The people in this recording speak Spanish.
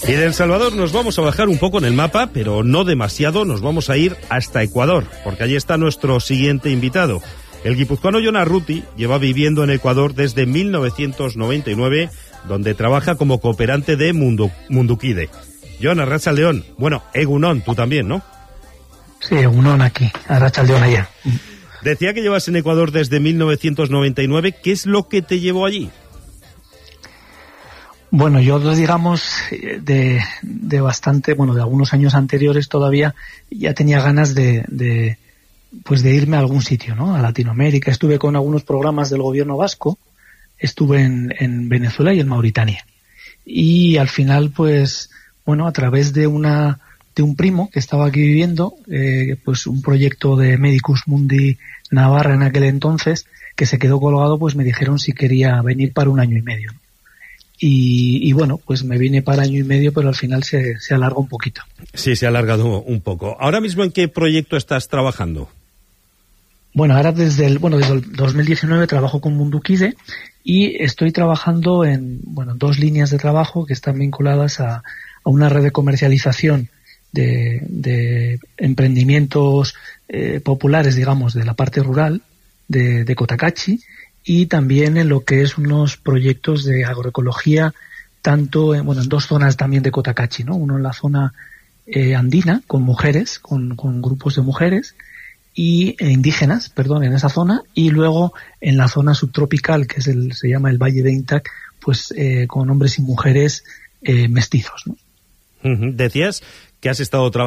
Y de El Salvador nos vamos a bajar un poco en el mapa, pero no demasiado, nos vamos a ir hasta Ecuador, porque allí está nuestro siguiente invitado. El guipuzcoano Jon Arruti lleva viviendo en Ecuador desde 1999, donde trabaja como cooperante de Mundukide. Jon, arratsaldeon. Bueno, egunon, tú también, ¿no? Sí, egunon aquí, arratsaldeon allá. Decía que llevas en Ecuador desde 1999. ¿Qué es lo que te llevó allí? Bueno, yo digamos de bastante, bueno, de algunos años anteriores todavía ya tenía ganas de irme a algún sitio, ¿no? A Latinoamérica. Estuve con algunos programas del gobierno vasco, estuve en Venezuela y en Mauritania. Y al final, pues, bueno, a través de un primo que estaba aquí viviendo, pues un proyecto de Medicus Mundi Navarra en aquel entonces, que se quedó colgado, pues me dijeron si quería venir para 1 año y medio, ¿no? Y bueno, pues me vine para 1 año y medio, pero al final se alarga un poquito. Sí, se ha alargado un poco. ¿Ahora mismo en qué proyecto estás trabajando? Bueno, ahora desde el 2019 trabajo con Mundukide y estoy trabajando en 2 líneas de trabajo que están vinculadas a una red de comercialización de emprendimientos populares, digamos, de la parte rural de Cotacachi, y también en lo que es unos proyectos de agroecología, tanto en 2 zonas también de Cotacachi, ¿no? Uno en la zona andina, con mujeres, con grupos de mujeres y indígenas, en esa zona, y luego en la zona subtropical, que se llama el Valle de Intac, pues con hombres y mujeres mestizos, ¿no? Decías que has estado trabajando